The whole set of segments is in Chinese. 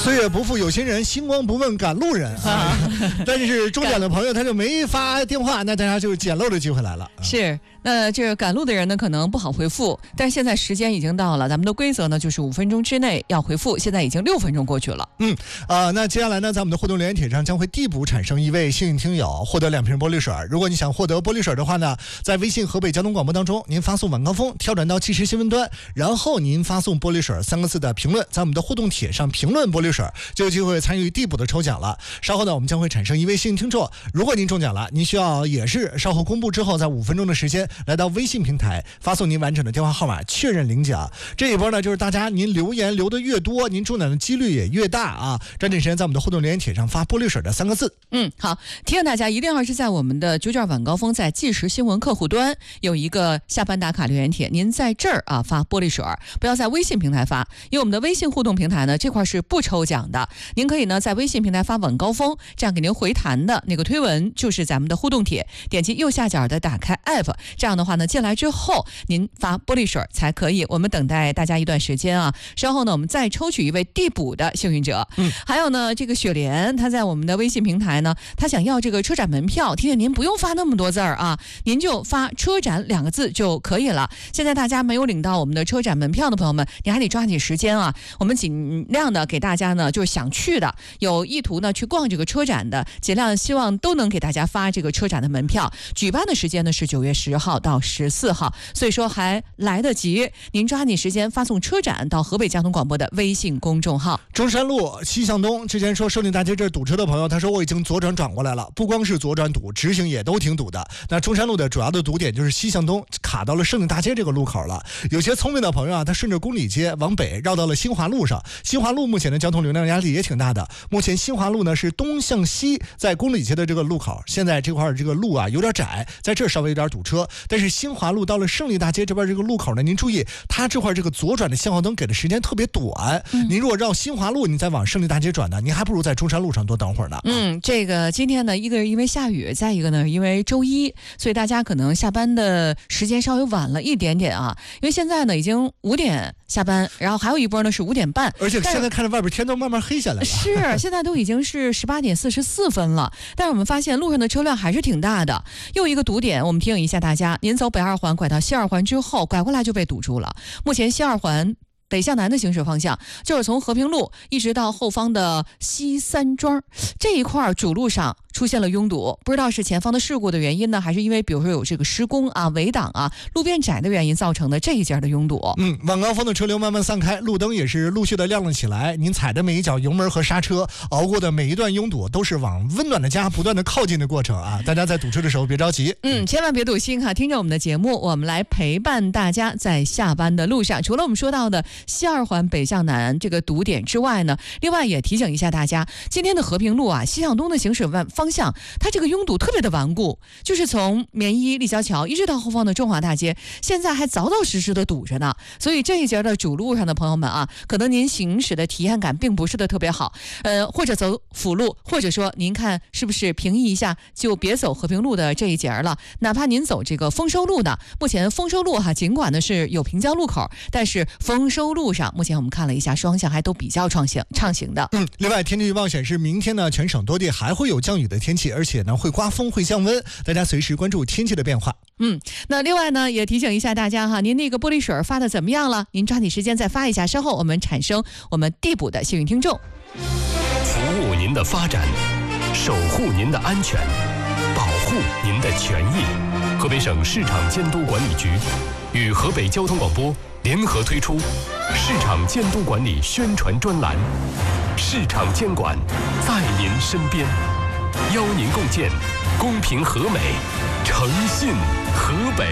岁月不负有心人，星光不问赶路人啊！但是中奖的朋友他就没发电话，那大家就捡漏的机会来了。 是，那这个赶路的人呢，可能不好回复，但是现在时间已经到了，咱们的规则呢就是5分钟之内要回复，现在已经6分钟过去了。 那接下来呢，在我们的互动留言帖上将会递补产生一位幸运听友，获得2瓶玻璃水。如果你想获得玻璃水的话呢，在微信河北交通广播当中，您发送晚高峰跳转到即时新闻端，然后您发送玻璃水3个字的评论，在我们的互动帖上评论玻璃水，就有机会参与递补的抽奖了。稍后呢，我们将会产生一位幸运听众，如果您中奖了，您需要也是稍后公布之后，在5分钟的时间来到微信平台发送您完整的电话号码确认领奖。这一波呢，就是大家您留言留的越多，您中奖的几率也越大啊！抓紧时间在我们的互动留言帖上发玻璃水的3个字。 好，提醒大家一定要是在我们的9卷晚高峰在即时新闻客户端有一个下班打卡留言帖，您在这儿发玻璃水，不要在微信平台发，因为我们的微信互动平台呢这块是不抽奖的。您可以呢在微信平台发晚高峰，这样给您回弹的那个推文就是咱们的互动帖，点击右下角的打开 app， 这样的话呢进来之后您发玻璃水才可以。我们等待大家一段时间啊，稍后呢我们再抽取一位递补的幸运者。还有呢这个雪莲她在我们的微信平台呢，她想要这个车展门票，提醒您不用发那么多字啊，您就发车展2个字就可以了。现在大家没有领到我们的车展门票的朋友们，你还得抓紧时间啊，我们尽量的给大家呢就是想去的有意图呢去逛这个车展的，尽量希望都能给大家发这个车展的门票。举办的时间呢是9月10号到14号，所以说还来得及，您抓紧时间发送车展到河北交通广播的微信公众号。 中山路西向东之前说胜利大街这儿堵车的朋友，他说我已经左转过来了，不光是左转堵，直行也都挺堵的。那中山路的主要的堵点就是西向东卡到了胜利大街这个路口了。有些聪明的朋友啊，他顺着公里街往北绕到了新华路上。新华路目前的交通流量压力也挺大的，目前新华路呢是东向西，在公里街的这个路口，现在这块这个路啊有点窄，在这儿稍微有点堵车。但是新华路到了胜利大街这边这个路口呢，您注意它这块这个左转的信号灯给的时间特别短，您如果绕新华路你再往胜利大街转呢，您还不如在中山路上多等会儿呢。 这个今天呢，一个因为下雨，再一个呢因为周一，所以大家可能下班的时间稍微晚了一点点啊。因为现在呢已经5点下班，然后还有一波呢是5点半， 而且现在看着外边天都慢慢黑下来了。 是，现在都已经是18点44分了，但是我们发现路上的车辆还是挺大的。又一个堵点，我们提醒一下大家，您走北2环拐到西2环之后，拐过来就被堵住了。目前西2环北向南的行驶方向，就是从和平路一直到后方的西三庄这一块主路上出现了拥堵，不知道是前方的事故的原因呢，还是因为比如说有这个施工啊、围挡啊、路边窄的原因造成的这一节的拥堵。 晚高峰的车流慢慢散开，路灯也是陆续的亮了起来。您踩的每一脚油门和刹车，熬过的每一段拥堵，都是往温暖的家不断的靠近的过程啊！大家在堵车的时候别着急， 千万别堵心哈，听着我们的节目，我们来陪伴大家在下班的路上。除了我们说到的西2环北向南这个堵点之外呢，另外也提醒一下大家，今天的和平路啊西向东的行驶方向，它这个拥堵特别的顽固，就是从绵一立交桥一直到后方的中华大街，现在还早早实实的堵着呢。所以这一节的主路上的朋友们啊，可能您行驶的体验感并不是的特别好，或者走辅路，或者说您看是不是平移一下就别走和平路的这一节了，哪怕您走这个丰收路的，目前丰收路尽管呢是有平交路口，但是丰收路上目前我们看了一下双向还都比较畅行的。 另外天气预报显示，明天呢全省多地还会有降雨的天气，而且呢会刮风会降温，大家随时关注天气的变化。 那另外呢也提醒一下大家哈，您那个玻璃水发的怎么样了？您抓紧时间再发一下，稍后我们产生我们递补的幸运听众。 服务您的发展，守护您的安全，保护您的权益。河北省市场监督管理局与河北交通广播联合推出市场监督管理宣传专栏，市场监管在您身边，邀您共建公平和美，诚信河北。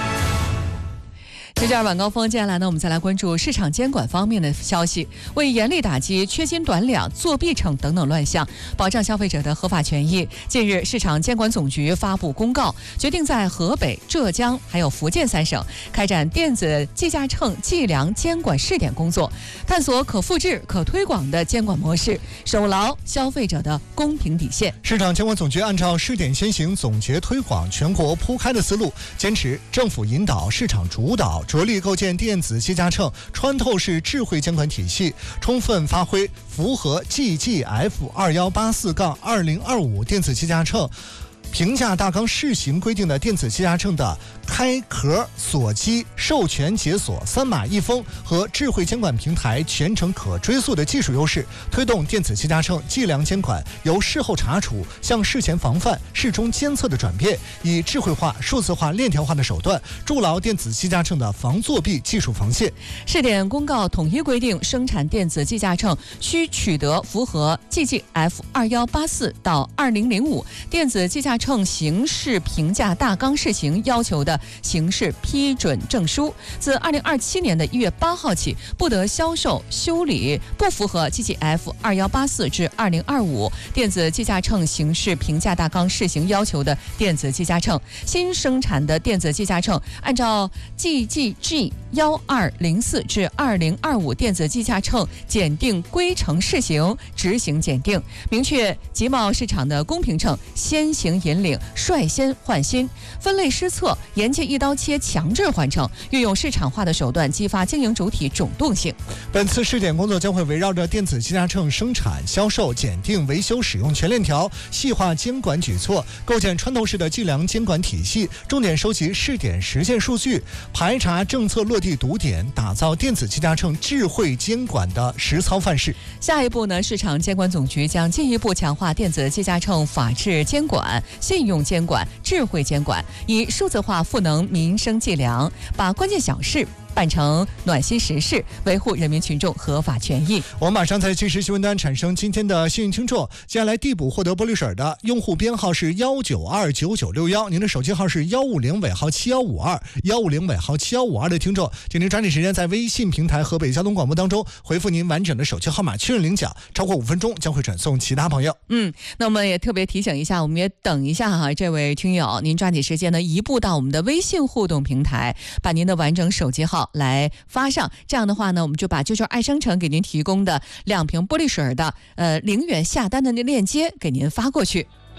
这晚高峰，接下来呢，我们再来关注市场监管方面的消息。为严厉打击缺斤短两、作弊等等乱象，保障消费者的合法权益，近日，市场监管总局发布公告，决定在河北、浙江还有福建3省开展电子计价秤计量监管试点工作，探索可复制、可推广的监管模式，守牢消费者的公平底线。 市场监管总局按照试点先行、总结推广、全国铺开的思路，坚持政府引导、市场主导、 着力构建电子计价秤穿透式智慧监管体系，充分发挥符合 GGF2184-2025 电子计价秤评价大纲试行规定的电子计价秤的开壳、锁机、授权解锁、3码1封和智慧监管平台全程可追溯的技术优势，推动电子计价秤计量监管由事后查处向事前防范、事中监测的转变，以智慧化、数字化、链条化的手段，筑牢电子计价秤的防作弊技术防线。 试点公告统一规定，生产电子计价秤需取得符合 GGF2184-2005 电子计价秤形式评价大纲试行要求的形式批准证书，自2027年1月8号起，不得销售、修理不符合 GGF2184-2025 电子计价秤形式评价大纲试行要求的电子计价秤。新生产的电子计价秤按照 GGG1204-2025 电子计价秤检定规程试行执行检定，明确集贸市场的公平秤先行引领，率先换新，分类施策，严禁一刀切强制换秤，运用市场化的手段激发经营主体主动性。 本次试点工作将会围绕着电子计价秤生产、销售、检定、维修、使用全链条，细化监管举措，构建穿透式的计量监管体系，重点收集试点实践数据，排查政策落地堵点，打造电子计价秤智慧监管的实操范式。 下一步呢，市场监管总局将进一步强化电子计价秤法治监管、信用监管、智慧监管，以数字化赋能民生计量，把关键小事办成暖心实事，维护人民群众合法权益。 我们马上在即时新闻端产生今天的幸运听众，接下来递补获得玻璃水的用户编号是1929961，您的手机号是150尾号7152，150尾号7152的听众，请您抓紧时间在微信平台河北交通广播当中回复您完整的手机号码确认领奖，超过5分钟将会转送其他朋友。 那我们也特别提醒一下，我们也等一下哈，这位听友，您抓紧时间呢移步到我们的微信互动平台，把您的完整手机号来发上，这样的话呢，我们就把就是爱商城给您提供的2瓶玻璃水的0元下单的那链接给您发过去。